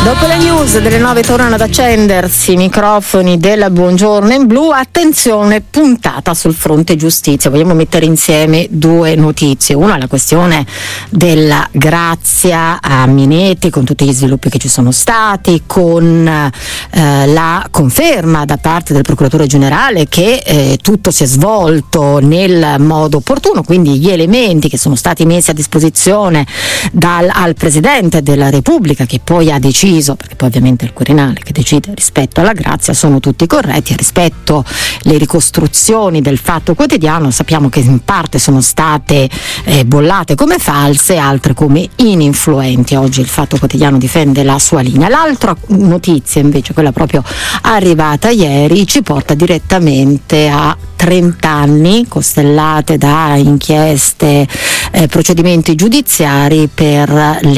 Dopo le news delle 9 tornano ad accendersi i microfoni della Buongiorno in Blu. Attenzione, puntata sul fronte giustizia. Vogliamo mettere insieme due notizie. Una è la questione della grazia a Minetti, con tutti gli sviluppi che ci sono stati, con la conferma da parte del procuratore generale che tutto si è svolto nel modo opportuno, quindi gli elementi che sono stati messi a disposizione al Presidente della Repubblica, che poi ha deciso, perché poi ovviamente è il Quirinale che decide rispetto alla grazia, sono tutti corretti. Rispetto alle ricostruzioni del Fatto Quotidiano, sappiamo che in parte sono state bollate come false, altre come ininfluenti. Oggi il Fatto Quotidiano difende la sua linea. L'altra notizia invece, quella proprio arrivata ieri, ci porta direttamente a 30 anni costellate da inchieste, procedimenti giudiziari per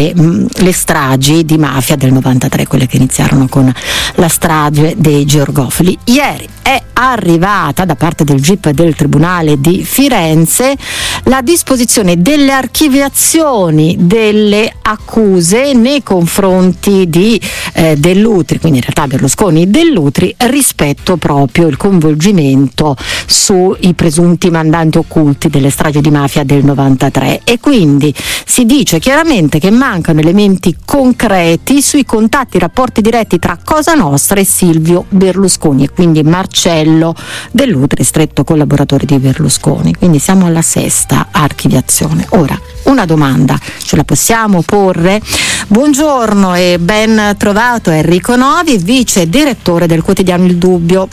le stragi di mafia del 93, quelle che iniziarono con la strage dei Georgofili. Ieri è arrivata da parte del GIP del Tribunale di Firenze la disposizione delle archiviazioni delle accuse nei confronti di Dell'Utri, quindi in realtà Berlusconi e Dell'Utri, rispetto proprio il coinvolgimento sui presunti mandanti occulti delle stragi di mafia del 93, e quindi si dice chiaramente che mancano elementi concreti sui contatti, rapporti diretti tra Cosa Nostra e Silvio Berlusconi, e quindi Marcello Dell'Utri, stretto collaboratore di Berlusconi. Quindi siamo alla sesta archiviazione. Ora, una domanda ce la possiamo porre? Buongiorno e ben trovato Enrico Novi, vice direttore del quotidiano Il Dubbio.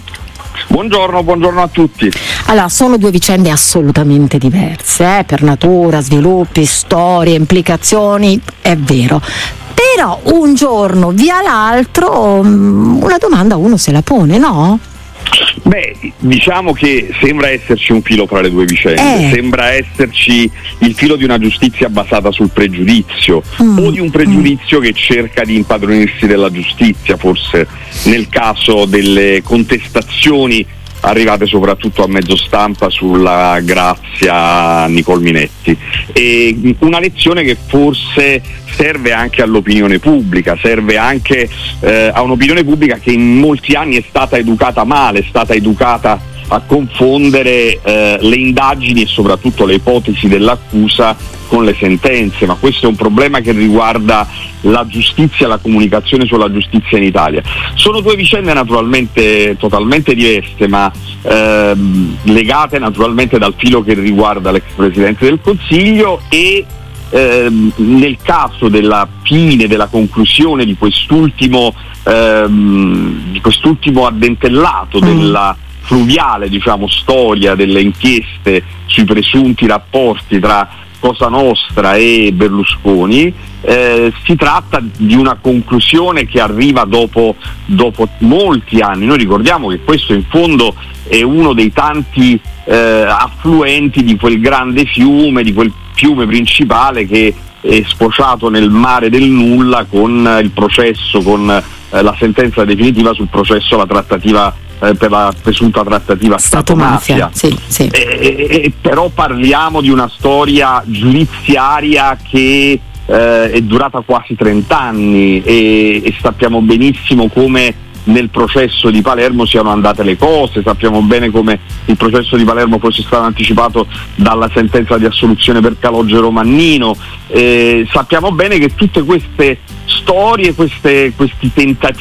Buongiorno a tutti. Allora, sono due vicende assolutamente diverse, per natura, sviluppi, storie, implicazioni, è vero. Però un giorno via l'altro una domanda uno se la pone, no? Beh, diciamo che sembra esserci un filo fra le due vicende, sembra esserci il filo di una giustizia basata sul pregiudizio o di un pregiudizio che cerca di impadronirsi della giustizia, forse nel caso delle contestazioni arrivate soprattutto a mezzo stampa sulla grazia a Nicole Minetti, e una lezione che forse serve anche all'opinione pubblica, serve anche a un'opinione pubblica che in molti anni è stata educata male, è stata educata a confondere le indagini e soprattutto le ipotesi dell'accusa con le sentenze, ma questo è un problema che riguarda la giustizia, la comunicazione sulla giustizia in Italia. Sono due vicende naturalmente totalmente diverse, ma legate naturalmente dal filo che riguarda l'ex Presidente del Consiglio, e nel caso della fine, della conclusione di quest'ultimo addentellato della fluviale, storia delle inchieste sui presunti rapporti tra Cosa Nostra e Berlusconi. Si tratta di una conclusione che arriva dopo molti anni. Noi ricordiamo che questo in fondo è uno dei tanti affluenti di quel grande fiume, di quel fiume principale che è sfociato nel mare del nulla con il processo, con la sentenza definitiva sul processo alla trattativa per la presunta trattativa Stato-mafia. Sì. Però parliamo di una storia giudiziaria che è durata quasi 30 anni e sappiamo benissimo come nel processo di Palermo siano andate le cose, sappiamo bene come il processo di Palermo fosse stato anticipato dalla sentenza di assoluzione per Calogero Mannino, sappiamo bene che tutte queste storie, questi tentativi